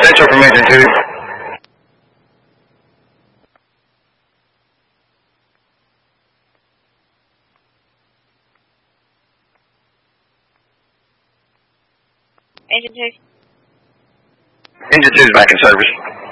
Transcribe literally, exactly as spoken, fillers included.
Central from Engine two. Engine two. Engine two is back in service.